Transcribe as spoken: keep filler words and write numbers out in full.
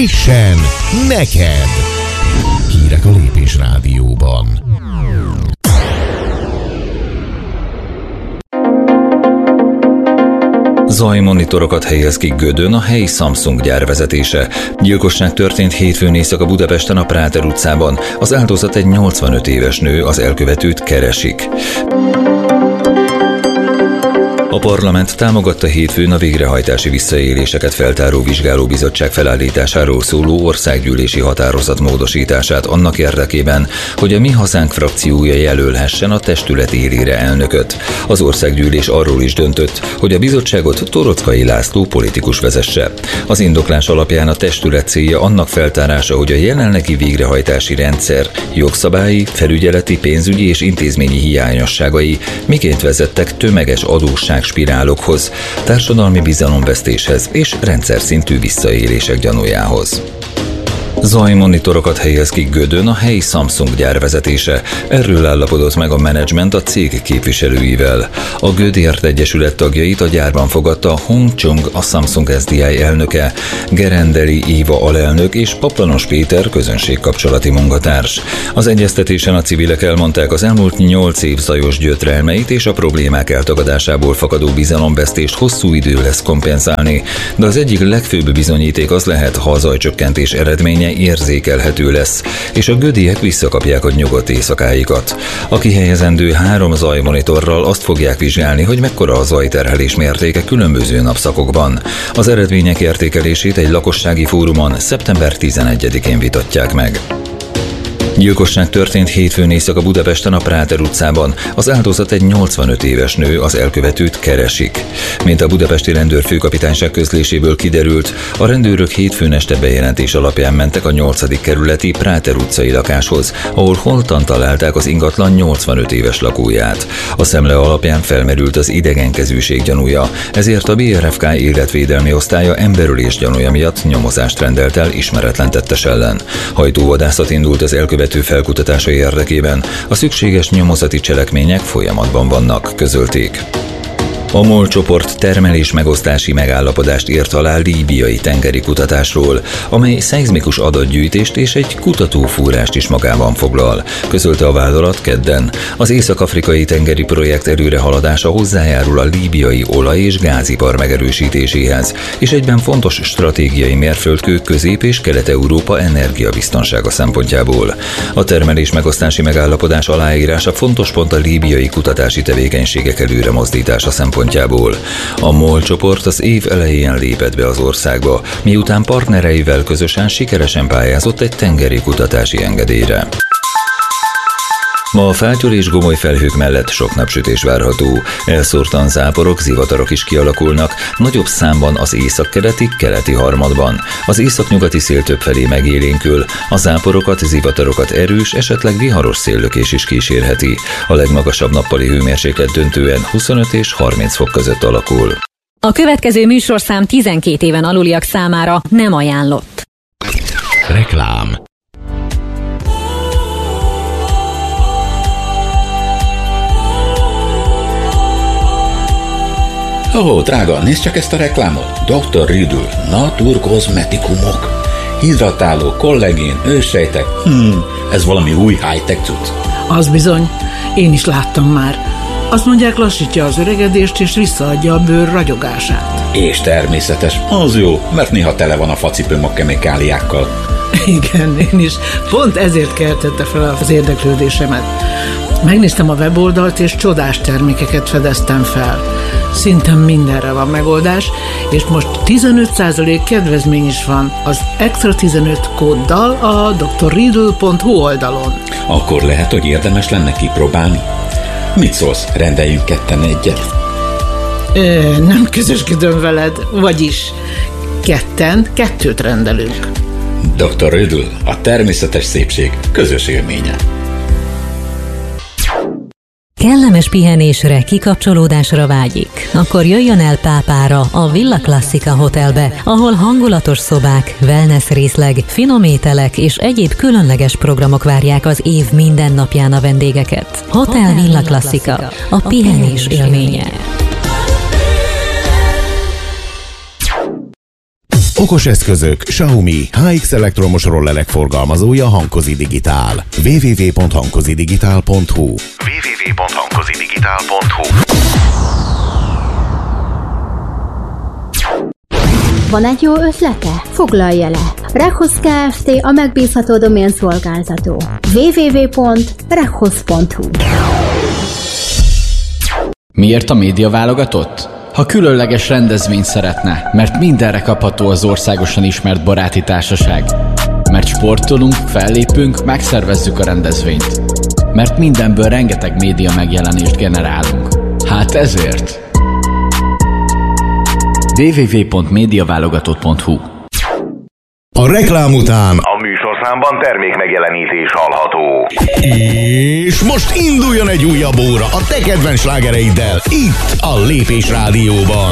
Frissen neked! Hírek a Lépés Rádióban. Zajmonitorokat helyez ki Gödön a helyi Samsung gyár vezetése. Gyilkosság történt hétfőn éjszaka Budapesten a Práter utcában. Az áldozat egy nyolcvanöt éves nő, az elkövetőt keresik. A parlament támogatta hétfőn a végrehajtási visszaéléseket feltáró vizsgálóbizottság felállításáról szóló országgyűlési határozat módosítását annak érdekében, hogy a Mi Hazánk frakciója jelölhessen a testület élére elnököt. Az országgyűlés arról is döntött, hogy a bizottságot Torockai László politikus vezesse. Az indoklás alapján a testület célja annak feltárása, hogy a jelenlegi végrehajtási rendszer jogszabályi, felügyeleti, pénzügyi és intézményi hiányosságai miként vezettek tömeges adósság spirálokhoz, társadalmi bizalomvesztéshez és rendszer szintű visszaélések gyanújához. Zajmonitorokat helyez ki Gödön a helyi Samsung gyár vezetése. Erről állapodott meg a menedzsment a cég képviselőivel. A Gödért Egyesület tagjait a gyárban fogadta Hong Chung, a Samsung es dé i elnöke, Gerendeli Éva alelnök és Paplanos Péter közönségkapcsolati munkatárs. Az egyeztetésen a civilek elmondták az elmúlt nyolc év zajos gyötrelmeit és a problémák eltagadásából fakadó bizalomvesztést hosszú idő lesz kompenzálni, de az egyik legfőbb bizonyíték az lehet, ha a zajcsökkentés eredménye érzékelhető lesz, és a gödiek visszakapják a nyugodt éjszakáikat. A kihelyezendő három zajmonitorral azt fogják vizsgálni, hogy mekkora a zajterhelés mértéke különböző napszakokban. Az eredmények értékelését egy lakossági fórumon szeptember tizenegyedikén vitatják meg. Gyilkosság történt hétfőn éjszaka Budapesten a Práter utcában. Az áldozat egy nyolcvanöt éves nő, az elkövetőt keresik. Mint a budapesti rendőrfőkapitányság közléséből kiderült, a rendőrök hétfőn este bejelentés alapján mentek a nyolcadik kerületi Práter utcai lakáshoz, ahol holtan találták az ingatlan nyolcvanöt éves lakóját. A szemle alapján felmerült az idegenkezűség gyanúja, ezért a bé er ef ká életvédelmi osztálya emberölés gyanúja miatt nyomozást rendelt el ismeretlen tettes ellen. Hajtóvadászat indult az elkövető felkutatása érdekében, a szükséges nyomozati cselekmények folyamatban vannak, közölték. A MOL csoport termelés-megosztási megállapodást írt alá líbiai tengeri kutatásról, amely szeizmikus adatgyűjtést és egy kutatófúrást is magában foglal, közölte a vállalat kedden. Az észak-afrikai tengeri projekt előrehaladása hozzájárul a líbiai olaj- és gázipar megerősítéséhez, és egyben fontos stratégiai mérföldkő Közép- és Kelet-Európa energiabiztonsága szempontjából. A termelés-megosztási megállapodás aláírása fontos pont a líbiai kutatási tevékenységek előremozdítása szempontjából. A MOL csoport az év elején lépett be az országba, miután partnereivel közösen sikeresen pályázott egy tengeri kutatási engedélyre. Ma a fátyol és gomoly felhők mellett sok napsütés várható. Elszórtan záporok, zivatarok is kialakulnak, nagyobb számban az északkeleti, keleti harmadban. Az északnyugati szél többfelé megélénkül, a záporokat, zivatarokat erős, esetleg viharos széllökés is kísérheti. A legmagasabb nappali hőmérséklet döntően huszonöt és harminc fok között alakul. A következő műsorszám tizenkét éven aluliak számára nem ajánlott. Reklám. Ó, oh, drága, nézd csak ezt a reklámot. doktor Riddle, naturkozmetikumok. Hidratáló, kollagén, őssejtek. Hmm, ez valami új high-tech cucc. Az bizony, én is láttam már. Azt mondják, lassítja az öregedést és visszaadja a bőr ragyogását. És természetes, az jó, mert néha tele van a facipőm a kemikáliákkal. Igen, én is. Pont ezért keltette fel az érdeklődésemet. Megnéztem a weboldalt, és csodás termékeket fedeztem fel. Szinte mindenre van megoldás, és most tizenöt százalék kedvezmény is van az Extra tizenöt kóddal a doktor riddle pont hu oldalon. Akkor lehet, hogy érdemes lenne kipróbálni. Mit szólsz, rendeljünk ketten egyet? Ö, nem közösködöm veled, vagyis ketten kettőt rendelünk. doktor Riddle, a természetes szépség közös élménye. Kellemes pihenésre, kikapcsolódásra vágyik? Akkor jöjjön el Pápára, a Villa Classica Hotelbe, ahol hangulatos szobák, wellness részleg, finom ételek és egyéb különleges programok várják az év minden napján a vendégeket. Hotel Villa Classica, a pihenés élménye. Okos eszközök, Xiaomi, há iksz elektromos rollerek forgalmazója Hankozi Digitál. double-u double-u double-u pont hankozi digitál pont hu double-u double-u double-u pont hankozi digitál pont hu. Van egy jó ötlete? Foglalja le! Rekhoz Kft. A megbízható doménszolgáltató. double-u double-u double-u pont rekhoz pont hu. Miért a média válogatott? Ha különleges rendezvényt szeretne, mert mindenre kapható az országosan ismert baráti társaság. Mert sportolunk, fellépünk, megszervezzük a rendezvényt. Mert mindenből rengeteg média megjelenést generálunk. Hát ezért. double-u double-u double-u pont médiaválogatott pont hu. A reklám után a műsorszámban termék megjelenítés hallható. És most induljon egy újabb óra a te kedvenc slágereiddel itt a Lépés Rádióban.